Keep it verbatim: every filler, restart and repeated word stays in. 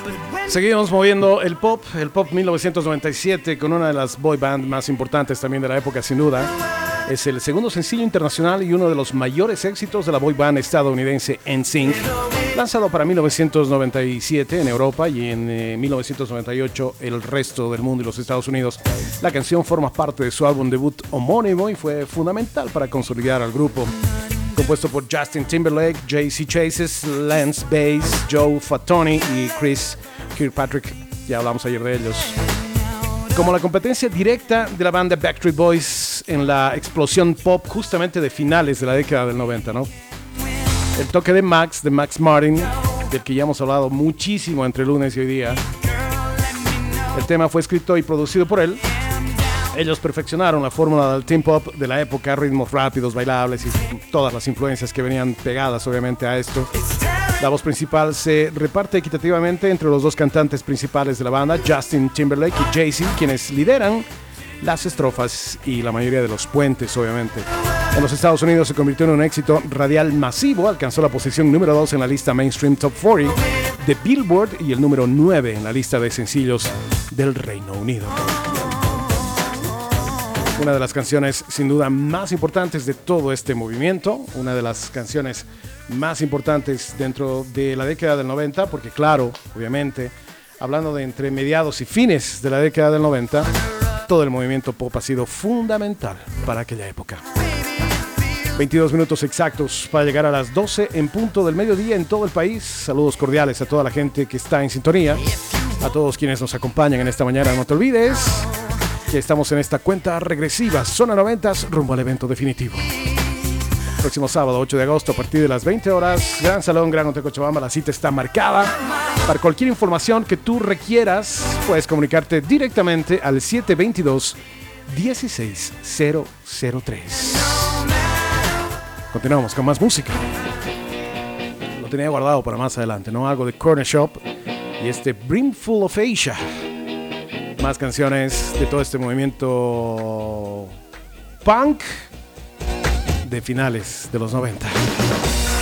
Seguimos moviendo el pop, el pop mil novecientos noventa y siete con una de las boy band más importantes también de la época, sin duda. Es el segundo sencillo internacional y uno de los mayores éxitos de la boy band estadounidense N Sync, lanzado para mil novecientos noventa y siete en Europa y en eh, mil novecientos noventa y ocho el resto del mundo y los Estados Unidos. La canción forma parte de su álbum debut homónimo y fue fundamental para consolidar al grupo. Compuesto por Justin Timberlake, J C Chases, Lance Bass, Joe Fatoni y Chris Kirkpatrick, ya hablamos ayer de ellos. Como la competencia directa de la banda Backstreet Boys en la explosión pop justamente de finales de la década del noventa, ¿no? El toque de Max, de Max Martin, del que ya hemos hablado muchísimo entre lunes y hoy día. El tema fue escrito y producido por él. Ellos perfeccionaron la fórmula del teen pop de la época, ritmos rápidos, bailables y todas las influencias que venían pegadas obviamente a esto. La voz principal se reparte equitativamente entre los dos cantantes principales de la banda, Justin Timberlake y Jay-Z, quienes lideran las estrofas y la mayoría de los puentes, obviamente. En los Estados Unidos se convirtió en un éxito radial masivo, alcanzó la posición número dos en la lista Mainstream Top cuarenta de Billboard y el número nueve en la lista de sencillos del Reino Unido. Una de las canciones sin duda más importantes de todo este movimiento, una de las canciones más importantes dentro de la década del noventa, porque claro, obviamente, hablando de entre mediados y fines de la década del noventa, todo el movimiento pop ha sido fundamental para aquella época. veintidós minutos exactos para llegar a las doce en punto del mediodía en todo el país. Saludos cordiales a toda la gente que está en sintonía, a todos quienes nos acompañan en esta mañana. No te olvides que estamos en esta cuenta regresiva, Zona noventas, rumbo al evento definitivo. Próximo sábado, ocho de agosto, a partir de las veinte horas, Gran Salón, Gran Hotel Cochabamba, la cita está marcada. Para cualquier información que tú requieras, puedes comunicarte directamente al siete dos dos, uno seis cero cero tres. Continuamos con más música. Lo tenía guardado para más adelante, ¿no? Algo de Corner Shop y este Brimful of Asia. Más canciones de todo este movimiento punk de finales de los noventa.